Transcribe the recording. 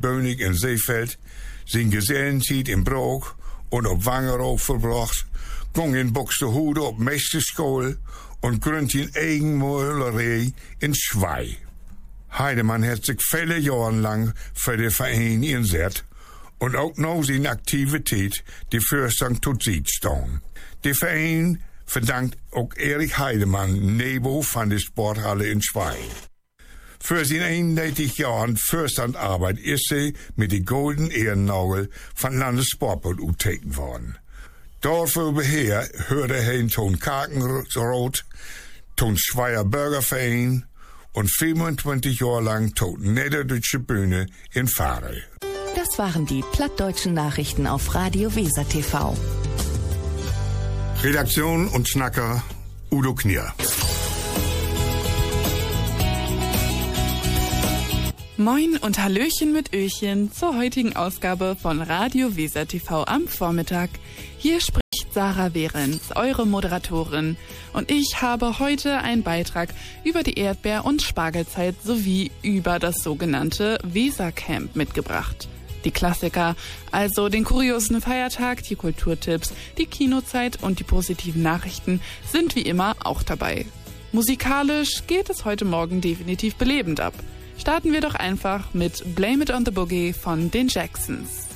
Bönig in Seefeld, zijn Gesellenzeit in Broek und op Wangeroof verbracht, ging in Buxtehude op Meisterschool und gründet een eigen Moelerei in Schwei. Heidemann hat sich viele Jahre lang für den Verein inset und auch noch seine Aktivität die Fürstung tot Sieg stehen. Der Verein verdankt auch Erich Heidemann Nebo von der Sporthalle in Schwei. Für seine 31 Jahren Fürstandarbeit ist sie mit dem Golden Ehrennagel von Landessportbund utteken worden. Dafür beher hörte er in Ton Karkenroth, Ton Schweier Bürgerverein und 25 Jahre lang Ton Niederdeutsche Bühne in Farel. Das waren die plattdeutschen Nachrichten auf Radio Weser TV. Redaktion und Schnacker Udo Knier. Moin und Hallöchen mit Öchen zur heutigen Ausgabe von Radio Weser TV am Vormittag. Hier spricht Sarah Behrens, eure Moderatorin. Und ich habe heute einen Beitrag über die Erdbeer- und Spargelzeit sowie über das sogenannte Wesercamp mitgebracht. Die Klassiker, also den kuriosen Feiertag, die Kulturtipps, die Kinozeit und die positiven Nachrichten sind wie immer auch dabei. Musikalisch geht es heute Morgen definitiv belebend ab. Starten wir doch einfach mit Blame It on the Boogie von den Jacksons.